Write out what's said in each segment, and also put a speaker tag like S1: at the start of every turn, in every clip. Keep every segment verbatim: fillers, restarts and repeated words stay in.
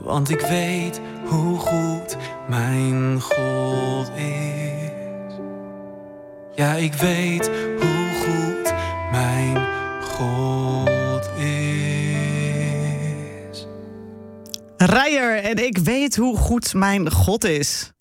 S1: Want ik weet hoe goed mijn God is. Ja, ik weet hoe goed mijn God is.
S2: Reijer en ik weet hoe goed mijn God is.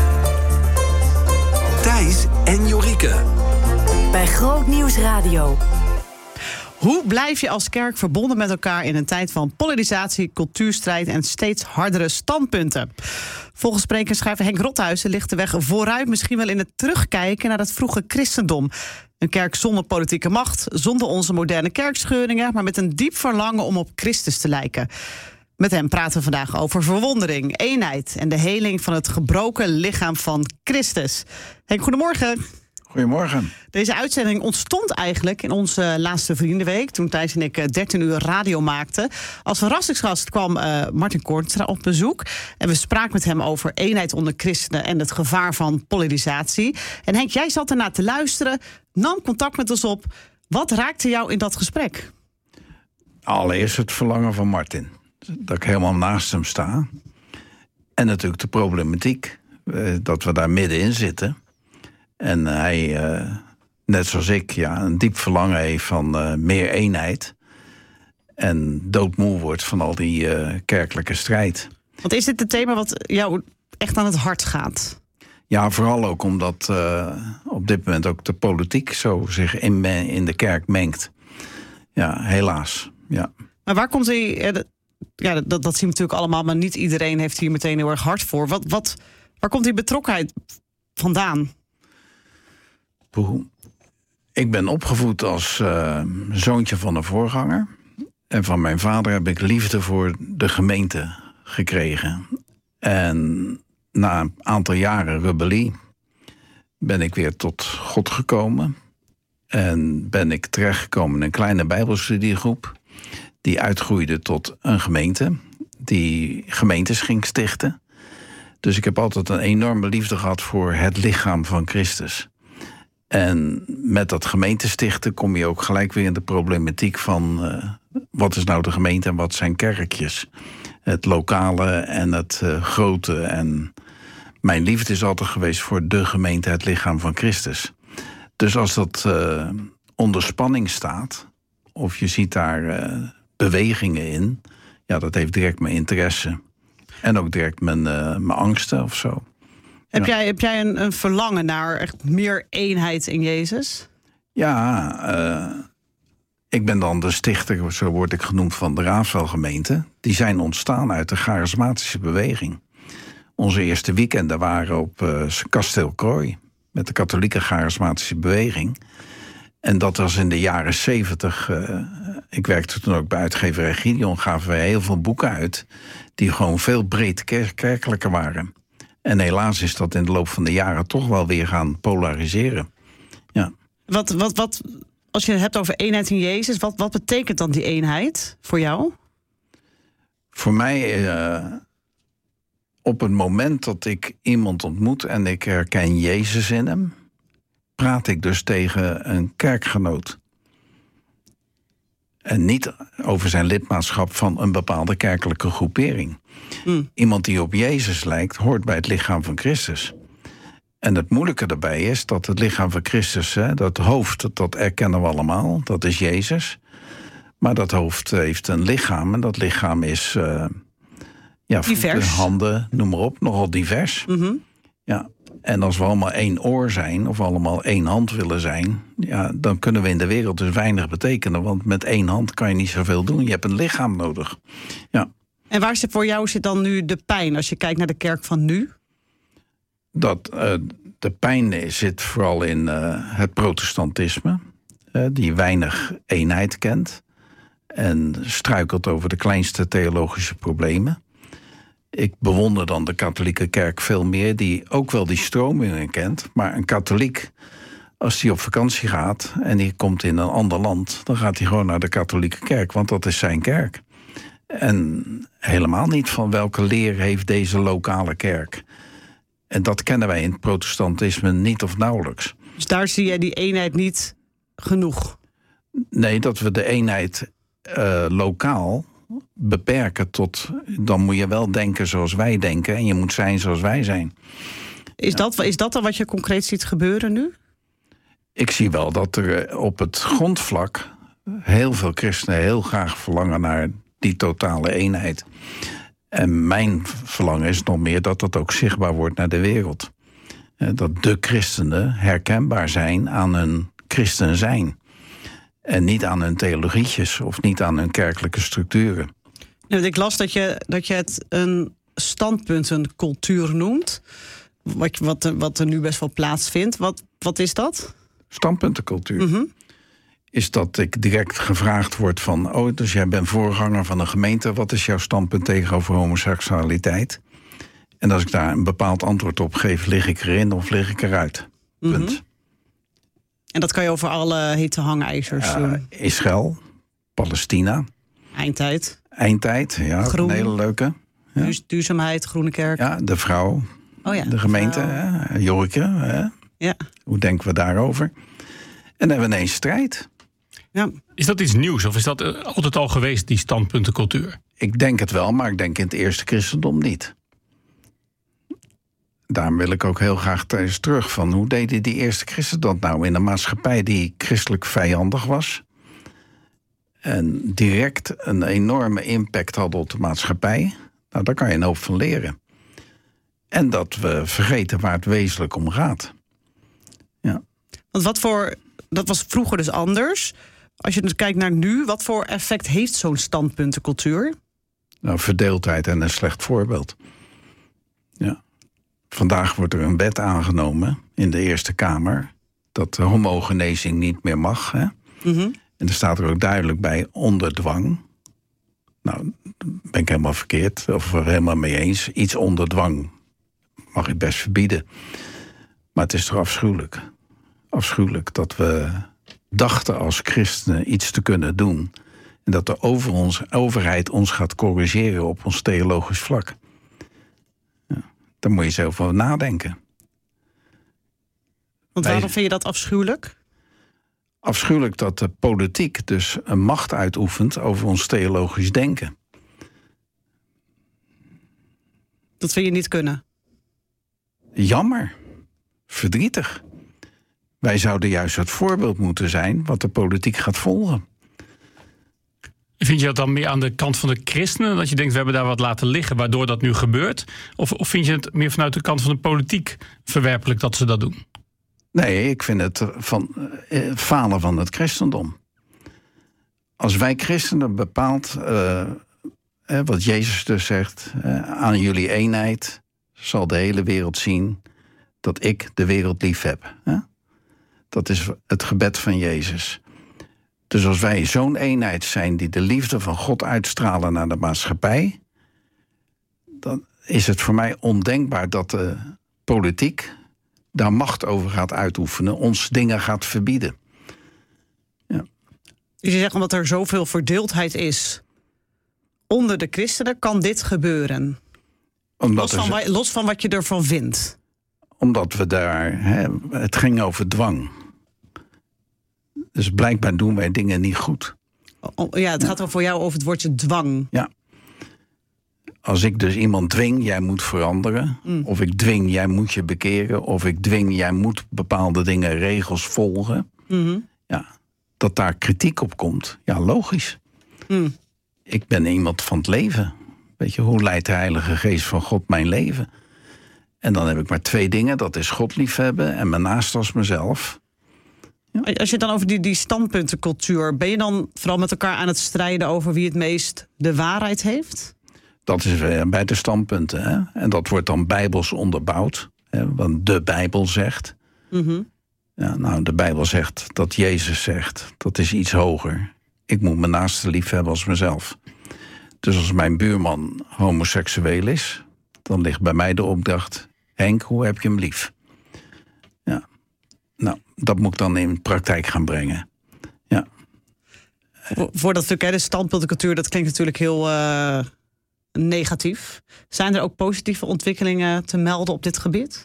S3: Thijs en Jorike.
S4: Bij Groot Nieuws Radio.
S2: Hoe blijf je als kerk verbonden met elkaar in een tijd van polarisatie, cultuurstrijd en steeds hardere standpunten? Volgens sprekerschrijver Henk Rothuizen ligt de weg vooruit misschien wel in het terugkijken naar het vroege christendom. Een kerk zonder politieke macht, zonder onze moderne kerkscheuringen, maar met een diep verlangen om op Christus te lijken. Met hem praten we vandaag over verwondering, eenheid en de heling van het gebroken lichaam van Christus. Henk, goedemorgen.
S5: Goedemorgen.
S2: Deze uitzending ontstond eigenlijk in onze laatste Vriendenweek, toen Thijs en ik dertien uur radio maakten. Als verrassingsgast kwam uh, Martin Koornstra op bezoek. En we spraken met hem over eenheid onder christenen en het gevaar van polarisatie. En Henk, jij zat ernaar te luisteren, nam contact met ons op. Wat raakte jou in dat gesprek?
S5: Allereerst het verlangen van Martin. Dat ik helemaal naast hem sta. En natuurlijk de problematiek, uh, dat we daar middenin zitten. En hij, uh, net zoals ik, ja, een diep verlangen heeft van uh, meer eenheid. En doodmoe wordt van al die uh, kerkelijke strijd.
S2: Want is dit het thema wat jou echt aan het hart gaat?
S5: Ja, vooral ook omdat uh, op dit moment ook de politiek zo zich in, in de kerk mengt. Ja, helaas. Ja.
S2: Maar waar komt die... Ja, dat, dat zien we natuurlijk allemaal, maar niet iedereen heeft hier meteen heel erg hard voor. Wat, wat, waar komt die betrokkenheid vandaan?
S5: Ik ben opgevoed als uh, zoontje van een voorganger. En van mijn vader heb ik liefde voor de gemeente gekregen. En na een aantal jaren rebellie ben ik weer tot God gekomen. En ben ik terechtgekomen in een kleine bijbelstudiegroep die uitgroeide tot een gemeente, die gemeentes ging stichten. Dus ik heb altijd een enorme liefde gehad voor het lichaam van Christus. En met dat gemeentestichten kom je ook gelijk weer in de problematiek van Uh, wat is nou de gemeente en wat zijn kerkjes? Het lokale en het uh, grote. En mijn liefde is altijd geweest voor de gemeente, het lichaam van Christus. Dus als dat uh, onder spanning staat, of je ziet daar Uh, bewegingen in, ja, dat heeft direct mijn interesse. En ook direct mijn, uh, mijn angsten of zo.
S2: Heb
S5: ja.
S2: jij, heb jij een, een verlangen naar echt meer eenheid in Jezus?
S5: Ja, uh, ik ben dan de stichter, zo word ik genoemd, van de Raafswelgemeente. Die zijn ontstaan uit de charismatische beweging. Onze eerste weekenden waren op uh, Kasteel Krooi, met de katholieke charismatische beweging. En dat was in de jaren zeventig. Uh, ik werkte toen ook bij uitgeverij Gideon. Gaven wij heel veel boeken uit die gewoon veel breed kerkelijker waren. En helaas is dat in de loop van de jaren toch wel weer gaan polariseren. Ja.
S2: Wat, wat, wat, als je het hebt over eenheid in Jezus, wat, wat betekent dan die eenheid voor jou?
S5: Voor mij, uh, op het moment dat ik iemand ontmoet en ik herken Jezus in hem, praat ik dus tegen een kerkgenoot. En niet over zijn lidmaatschap van een bepaalde kerkelijke groepering. Mm. Iemand die op Jezus lijkt, hoort bij het lichaam van Christus. En het moeilijke daarbij is dat het lichaam van Christus, hè, dat hoofd, dat erkennen we allemaal, dat is Jezus. Maar dat hoofd heeft een lichaam en dat lichaam is Uh, ja, voeten, handen, noem maar op, nogal divers. Mm-hmm. Ja. En als we allemaal één oor zijn, of allemaal één hand willen zijn, ja, dan kunnen we in de wereld dus weinig betekenen. Want met één hand kan je niet zoveel doen. Je hebt een lichaam nodig. Ja.
S2: En waar zit voor jou zit dan nu de pijn, als je kijkt naar de kerk van nu?
S5: Dat uh, de pijn zit vooral in uh, het protestantisme, uh, die weinig eenheid kent en struikelt over de kleinste theologische problemen. Ik bewonder dan de katholieke kerk veel meer, die ook wel die stromingen kent. Maar een katholiek, als die op vakantie gaat en die komt in een ander land, dan gaat hij gewoon naar de katholieke kerk, want dat is zijn kerk. En helemaal niet van welke leer heeft deze lokale kerk. En dat kennen wij in het protestantisme niet of nauwelijks.
S2: Dus daar zie jij die eenheid niet genoeg?
S5: Nee, dat we de eenheid uh, lokaal beperken tot... dan moet je wel denken zoals wij denken... en je moet zijn zoals wij zijn.
S2: Is, ja. dat, is dat dan wat je concreet ziet gebeuren nu?
S5: Ik zie wel dat er op het grondvlak... heel veel christenen heel graag verlangen naar die totale eenheid. En mijn verlangen is nog meer dat dat ook zichtbaar wordt naar de wereld. Dat de christenen herkenbaar zijn aan hun christen zijn. En niet aan hun theologietjes of niet aan hun kerkelijke structuren.
S2: Nou, ik las dat je, dat je het een standpuntencultuur noemt. Wat, wat, wat er nu best wel plaatsvindt. Wat, wat is dat?
S5: Standpuntencultuur.
S2: Mm-hmm.
S5: Is dat ik direct gevraagd word van... oh, dus jij bent voorganger van een gemeente... wat is jouw standpunt tegenover homoseksualiteit? En als ik daar een bepaald antwoord op geef... lig ik erin of lig ik eruit. Punt.
S2: Mm-hmm. En dat kan je over alle hete hangijzers doen? Uh,
S5: Israël, Palestina.
S2: Eindtijd.
S5: Eindtijd, ja,
S2: Groen.
S5: Een hele leuke. Ja.
S2: Du- duurzaamheid, Groene Kerk.
S5: Ja, de vrouw,
S2: oh ja,
S5: de gemeente,
S2: vrouw.
S5: Jorke. Hè?
S2: Ja.
S5: Hoe denken we daarover? En dan hebben we ineens strijd.
S2: Ja.
S6: Is dat iets nieuws of is dat altijd al geweest, die standpuntencultuur?
S5: Ik denk het wel, maar ik denk in het eerste christendom niet. Daarom wil ik ook heel graag thuis terug van... hoe deden die eerste christen dat nou in een maatschappij die christelijk vijandig was... en direct een enorme impact had op de maatschappij... nou, daar kan je een hoop van leren. En dat we vergeten waar het wezenlijk om gaat. Ja.
S2: Want wat voor... dat was vroeger dus anders. Als je dus kijkt naar nu, wat voor effect heeft zo'n standpuntencultuur?
S5: Nou, verdeeldheid en een slecht voorbeeld. Ja. Vandaag wordt er een wet aangenomen in de Eerste Kamer... dat homogenezing niet meer mag. Hè?
S2: Mm-hmm.
S5: En er staat er ook duidelijk bij onder dwang. Nou, ben ik helemaal verkeerd, of er helemaal mee eens. Iets onder dwang mag ik best verbieden. Maar het is toch afschuwelijk. Afschuwelijk dat we dachten als christenen iets te kunnen doen... en dat de over ons, overheid ons gaat corrigeren op ons theologisch vlak. Ja, daar moet je zelf over nadenken.
S2: Want waarom vind je dat afschuwelijk?
S5: Afschuwelijk dat de politiek dus een macht uitoefent over ons theologisch denken.
S2: Dat vind je niet kunnen?
S5: Jammer. Verdrietig. Wij zouden juist het voorbeeld moeten zijn wat de politiek gaat volgen.
S6: Vind je dat dan meer aan de kant van de christenen? Dat je denkt, we hebben daar wat laten liggen, waardoor dat nu gebeurt? Of, of vind je het meer vanuit de kant van de politiek verwerpelijk dat ze dat doen?
S5: Nee, ik vind het van eh, falen van het christendom. Als wij christenen bepaald, uh, eh, wat Jezus dus zegt... Uh, aan jullie eenheid zal de hele wereld zien dat ik de wereld lief heb. Hè? Dat is het gebed van Jezus. Dus als wij zo'n eenheid zijn die de liefde van God uitstralen naar de maatschappij... dan is het voor mij ondenkbaar dat de politiek daar macht over gaat uitoefenen, ons dingen gaat verbieden. Ja.
S2: Dus je zegt, omdat er zoveel verdeeldheid is onder de christenen, kan dit gebeuren?
S5: Omdat
S2: los, van,
S5: er,
S2: los van wat je ervan vindt?
S5: Omdat we daar... Hè, het ging over dwang. Dus blijkbaar doen wij dingen niet goed.
S2: Oh, ja, het gaat wel voor jou over het woordje dwang.
S5: Ja. Als ik dus iemand dwing, jij moet veranderen. Mm. Of ik dwing, jij moet je bekeren. Of ik dwing, jij moet bepaalde dingen, regels volgen.
S2: Mm-hmm.
S5: Ja, dat daar kritiek op komt. Ja, logisch.
S2: Mm.
S5: Ik ben iemand van het leven. Weet je, hoe leidt de Heilige Geest van God mijn leven? En dan heb ik maar twee dingen. Dat is God liefhebben en mijn naast als mezelf.
S2: Ja. Als je het dan over die, die standpuntencultuur... ben je dan vooral met elkaar aan het strijden over wie het meest de waarheid heeft?
S5: Dat is bij de standpunten. Hè? En dat wordt dan bijbels onderbouwd. Hè? Want de Bijbel zegt.
S2: Mm-hmm.
S5: Ja, nou, de Bijbel zegt dat Jezus zegt. Dat is iets hoger. Ik moet mijn naaste lief hebben als mezelf. Dus als mijn buurman homoseksueel is... dan ligt bij mij de opdracht... Henk, hoe heb je hem lief? Ja. Nou, dat moet ik dan in praktijk gaan brengen. Ja.
S2: Voor, voor dat stuk, de standpuntencultuur, dat klinkt natuurlijk heel uh, negatief. Zijn er ook positieve ontwikkelingen te melden op dit gebied?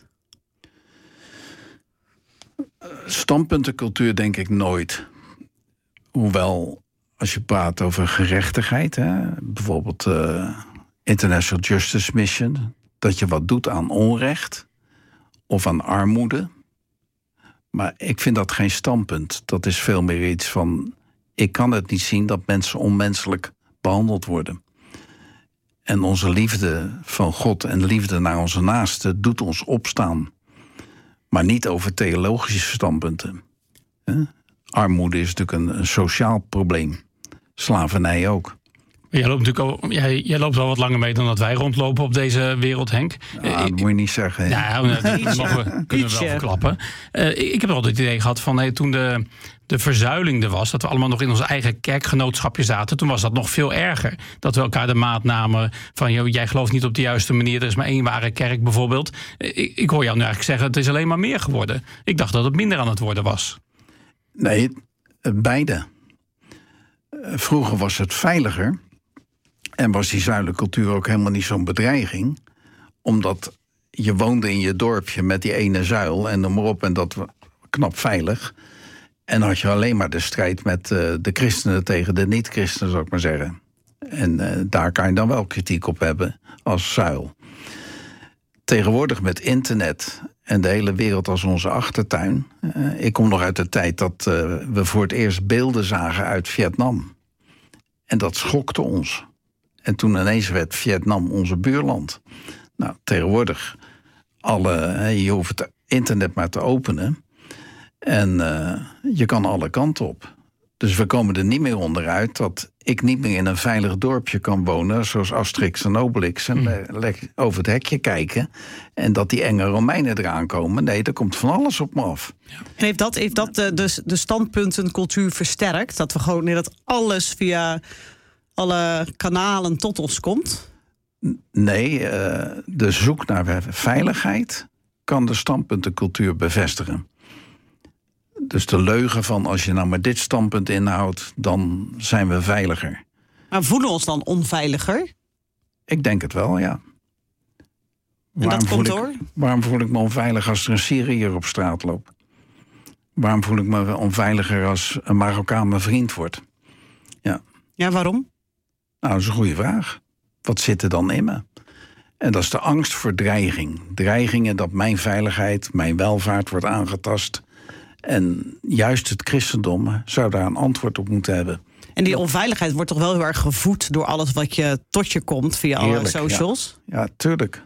S5: Standpuntencultuur denk ik nooit. Hoewel, als je praat over gerechtigheid, hè, bijvoorbeeld uh, International Justice Mission, dat je wat doet aan onrecht of aan armoede. Maar ik vind dat geen standpunt. Dat is veel meer iets van, ik kan het niet zien dat mensen onmenselijk behandeld worden. En onze liefde van God en liefde naar onze naasten doet ons opstaan. Maar niet over theologische standpunten. Armoede is natuurlijk een, een sociaal probleem. Slavernij ook.
S6: Jij loopt natuurlijk al, jij, jij loopt wel wat langer mee dan dat wij rondlopen op deze wereld, Henk.
S5: Ja, dat moet je niet zeggen.
S6: Ja, dat, dat mogen we, kunnen we wel verklappen. Uh, ik, ik heb altijd het idee gehad van hey, toen de, de verzuiling er was, dat we allemaal nog in ons eigen kerkgenootschapje zaten, toen was dat nog veel erger. Dat we elkaar de maat namen van joh, jij gelooft niet op de juiste manier, er is maar één ware kerk bijvoorbeeld. Ik, ik hoor jou nu eigenlijk zeggen, het is alleen maar meer geworden. Ik dacht dat het minder aan het worden was.
S5: Nee, beide. Vroeger was het veiliger. En was die zuidelijke cultuur ook helemaal niet zo'n bedreiging. Omdat je woonde in je dorpje met die ene zuil en noem maar op. En dat was knap veilig. En had je alleen maar de strijd met uh, de christenen tegen de niet-christenen, zou ik maar zeggen. En uh, daar kan je dan wel kritiek op hebben als zuil. Tegenwoordig met internet en de hele wereld als onze achtertuin. Uh, ik kom nog uit de tijd dat uh, we voor het eerst beelden zagen uit Vietnam. En dat schokte ons. En toen ineens werd Vietnam onze buurland. Nou, tegenwoordig, alle, hè, je hoeft het internet maar te openen. En uh, je kan alle kanten op. Dus we komen er niet meer onderuit dat ik niet meer in een veilig dorpje kan wonen, zoals Asterix en Obelix, en mm. over het hekje kijken. En dat die enge Romeinen eraan komen. Nee, er komt van alles op me af.
S2: Ja. En heeft dat, heeft dat de, de, de standpuntencultuur versterkt? Dat we gewoon nee, dat alles via alle kanalen tot ons komt?
S5: Nee, uh, de zoek naar veiligheid kan de standpuntencultuur bevestigen. Dus de leugen van als je nou maar dit standpunt inhoudt, dan zijn we veiliger.
S2: Maar voelen we ons dan onveiliger?
S5: Ik denk het wel, ja.
S2: En
S5: waarom
S2: dat komt
S5: voel
S2: door?
S5: Ik, waarom voel ik me onveilig als er een Syriër op straat loopt? Waarom voel ik me onveiliger als een Marokkaan mijn vriend wordt? Ja,
S2: ja waarom?
S5: Nou, dat is een goede vraag. Wat zit er dan in me? En dat is de angst voor dreiging. Dreigingen dat mijn veiligheid, mijn welvaart wordt aangetast. En juist het christendom zou daar een antwoord op moeten hebben.
S2: En die onveiligheid wordt toch wel heel erg gevoed door alles wat je tot je komt via alle
S5: Heerlijk,
S2: socials?
S5: Ja, ja, tuurlijk.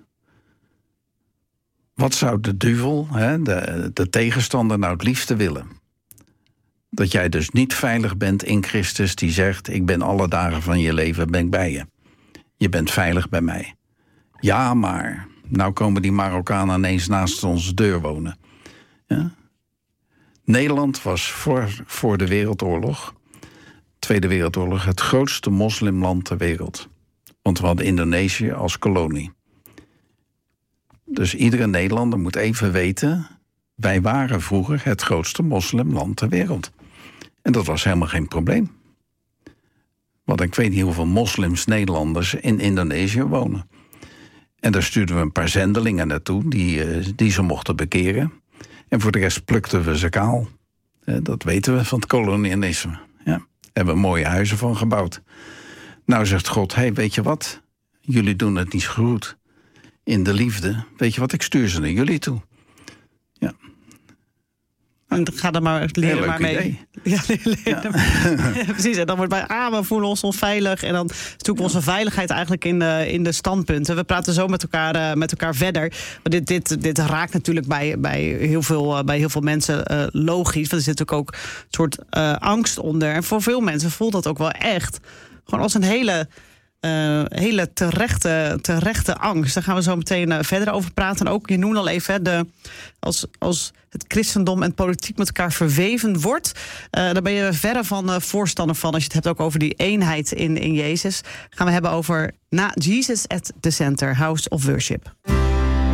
S5: Wat zou de duivel, hè, de, de tegenstander, nou het liefste willen? Dat jij dus niet veilig bent in Christus die zegt, ik ben alle dagen van je leven ben ik bij je. Je bent veilig bij mij. Ja, maar nou komen die Marokkanen ineens naast onze deur wonen. Ja? Nederland was voor, voor de Wereldoorlog, Tweede Wereldoorlog, het grootste moslimland ter wereld. Want we hadden Indonesië als kolonie. Dus iedere Nederlander moet even weten, wij waren vroeger het grootste moslimland ter wereld. En dat was helemaal geen probleem. Want ik weet niet hoeveel moslims Nederlanders in Indonesië wonen. En daar stuurden we een paar zendelingen naartoe die, die ze mochten bekeren. En voor de rest plukten we ze kaal. Dat weten we van het kolonialisme. Ja. Daar hebben we mooie huizen van gebouwd. Nou zegt God, hé, hey, weet je wat? Jullie doen het niet goed. In de liefde, weet je wat, ik stuur ze naar jullie toe. Ja.
S2: En ga er maar leren maar mee.
S5: Idee.
S2: Ja, leren ja. Maar. Precies. En dan wordt bij ah, we voelen ons onveilig. En dan zoeken we onze veiligheid eigenlijk in de, in de standpunten. We praten zo met elkaar, uh, met elkaar verder. Maar dit, dit, dit raakt natuurlijk bij, bij, heel, veel, uh, bij heel veel mensen uh, logisch. Want er zit natuurlijk ook een soort uh, angst onder. En voor veel mensen voelt dat ook wel echt gewoon als een hele Uh, hele terechte, terechte angst. Daar gaan we zo meteen uh, verder over praten. En ook, je noemde al even, de, als, als het christendom en politiek met elkaar verweven wordt, uh, daar ben je verre van uh, voorstander van. Als je het hebt ook over die eenheid in, in Jezus. Gaan we hebben over na Jesus at the Center, House of Worship.